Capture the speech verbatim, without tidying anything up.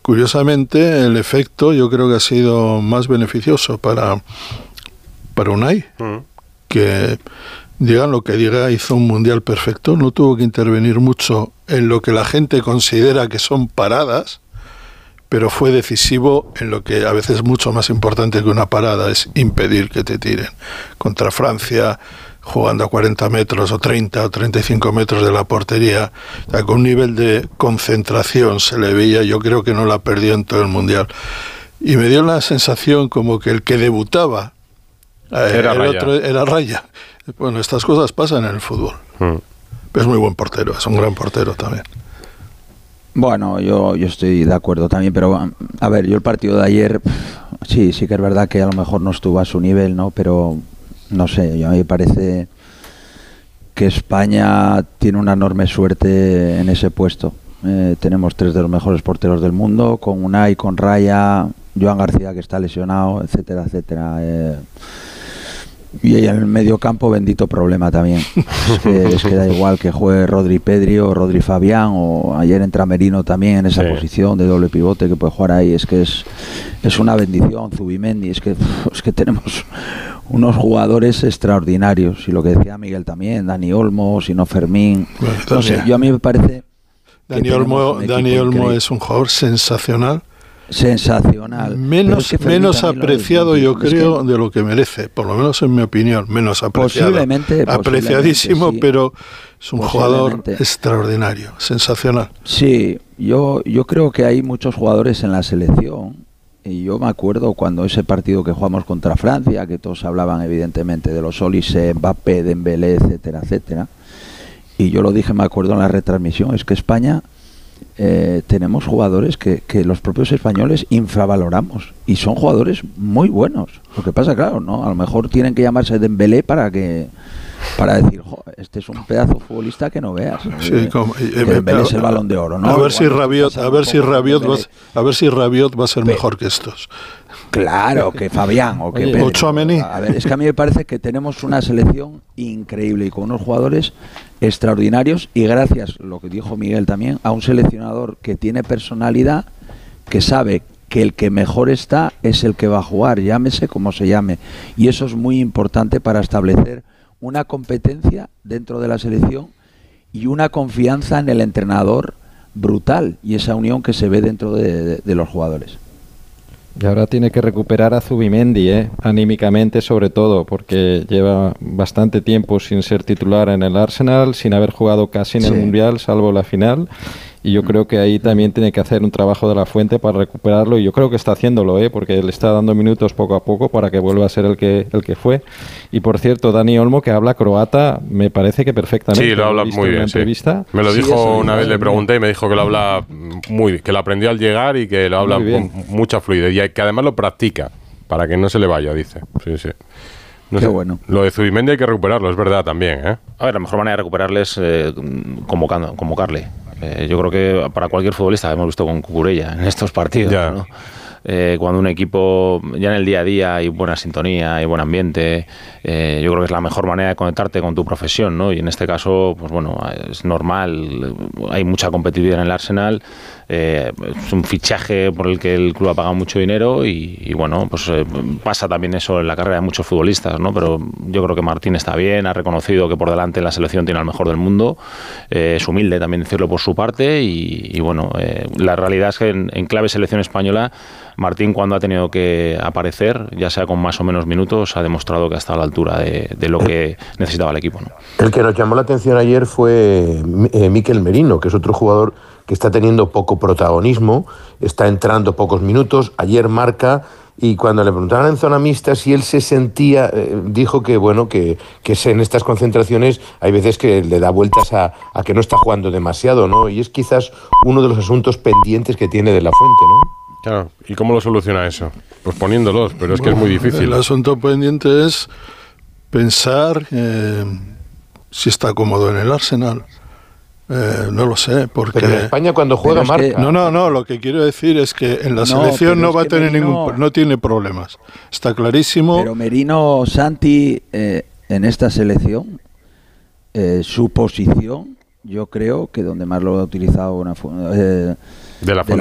curiosamente, el efecto yo creo que ha sido más beneficioso para, para Unai, mm. que, digan lo que diga, hizo un mundial perfecto, no tuvo que intervenir mucho en lo que la gente considera que son paradas, pero fue decisivo en lo que a veces es mucho más importante que una parada, es impedir que te tiren. Contra Francia, jugando a cuarenta metros o treinta o treinta y cinco metros de la portería, o sea, con un nivel de concentración se le veía, yo creo que no la perdió en todo el mundial. Y me dio la sensación como que el que debutaba, eh, era, el Raya. otro era Raya. Bueno, estas cosas pasan en el fútbol. Mm. Es muy buen portero, es un gran portero también. Bueno, yo, yo estoy de acuerdo también, pero a ver, yo el partido de ayer, sí, sí que es verdad que a lo mejor no estuvo a su nivel, ¿no? Pero no sé, yo a mí me parece que España tiene una enorme suerte en ese puesto. Eh, tenemos tres de los mejores porteros del mundo, con Unai, con Raya, Joan García que está lesionado, etcétera, etcétera. Eh, Y en el medio campo, bendito problema también. Es que, es que da igual que juegue Rodri Pedri o Rodri Fabián, o ayer entra Merino también en esa sí. posición de doble pivote que puede jugar ahí. Es que es, es una bendición. Zubimendi, es que, es que tenemos unos jugadores extraordinarios. Y lo que decía Miguel también, Dani Olmo, sino Fermín. Bueno, no sé, yo a mí me parece. Dani Olmo, Dani Olmo es un jugador sensacional. Sensacional. Menos, es que menos apreciado, yo creo, es que, de lo que merece, por lo menos en mi opinión, menos apreciado. Posiblemente. Apreciadísimo, sí. pero es un jugador extraordinario, sensacional. Sí, yo, yo creo que hay muchos jugadores en la selección, y yo me acuerdo cuando ese partido que jugamos contra Francia, que todos hablaban evidentemente de los Olise, Mbappé, Dembélé, etcétera, etcétera, y yo lo dije, me acuerdo en la retransmisión, es que España... Eh, tenemos jugadores que, que los propios españoles infravaloramos y son jugadores muy buenos. Lo que pasa, claro, no, a lo mejor tienen que llamarse Dembélé para que para decir, este es un pedazo futbolista que no veas. Sí, eh, como, eh, que Dembélé es el Balón de Oro, ¿no? A ver si bueno, Rabiot, a ver si Rabiot va, a ver si Rabiot va a ser Pe mejor que estos. Claro, que Fabián o que Pedro. Tchouaméni. A ver, es que a mí me parece que tenemos una selección increíble y con unos jugadores extraordinarios y gracias, lo que dijo Miguel también, a un seleccionador que tiene personalidad, que sabe que el que mejor está es el que va a jugar, llámese como se llame. Y eso es muy importante para establecer una competencia dentro de la selección y una confianza en el entrenador brutal y esa unión que se ve dentro de, de, de los jugadores. Y ahora tiene que recuperar a Zubimendi, ¿eh? anímicamente sobre todo, porque lleva bastante tiempo sin ser titular en el Arsenal, sin haber jugado casi en sí. el Mundial, salvo la final. Y yo creo que ahí también tiene que hacer un trabajo de la fuente para recuperarlo, y yo creo que está haciéndolo, ¿eh? porque le está dando minutos poco a poco para que vuelva a ser el que el que fue. Y por cierto, Dani Olmo, que habla croata, me parece que perfectamente. Sí, lo habla muy bien, sí. Me lo dijo sí, una vez, le pregunté y me dijo que lo habla muy bien, que lo aprendió al llegar y que lo habla con mucha fluidez y que además lo practica para que no se le vaya, dice. Sí, sí. No Qué sé. bueno. Lo de Zubimendi hay que recuperarlo, es verdad también, ¿eh? A ver, la mejor manera de recuperarle es eh, convocando, convocarle. Eh, yo creo que para cualquier futbolista, hemos visto con Cucurella en estos partidos, ¿no? Eh, cuando un equipo ya en el día a día hay buena sintonía, hay buen ambiente, eh, yo creo que es la mejor manera de conectarte con tu profesión, ¿no? Y en este caso, pues bueno, es normal, hay mucha competitividad en el Arsenal, eh, es un fichaje por el que el club ha pagado mucho dinero y, y bueno, pues eh, pasa también eso en la carrera de muchos futbolistas, ¿no? Pero yo creo que Martín está bien, ha reconocido que por delante la selección tiene al mejor del mundo, eh, es humilde también decirlo por su parte y, y bueno, eh, la realidad es que en, en clave selección española Martín, cuando ha tenido que aparecer, ya sea con más o menos minutos, ha demostrado que ha estado a la altura de, de lo que necesitaba el equipo, ¿no? El que nos llamó la atención ayer fue eh, Mikel Merino, que es otro jugador que está teniendo poco protagonismo, está entrando pocos minutos, ayer marca, y cuando le preguntaban en zona mixta si él se sentía, eh, dijo que bueno, que, que en estas concentraciones hay veces que le da vueltas a, a que no está jugando demasiado, ¿no? Y es quizás uno de los asuntos pendientes que tiene de la Fuente, ¿no? Claro, ¿y cómo lo soluciona eso? Pues poniéndolos, pero es bueno, que es muy difícil. El asunto pendiente es pensar eh, si está cómodo en el Arsenal. Eh, no lo sé, porque... Pero en España cuando juega es marca. Que, no, no, no, lo que quiero decir es que en la no, selección no va a tener Merino, ningún... No tiene problemas. Está clarísimo. Pero Merino, Santi, eh, en esta selección, eh, su posición, yo creo que donde más lo ha utilizado una... Eh, De la Fuente, de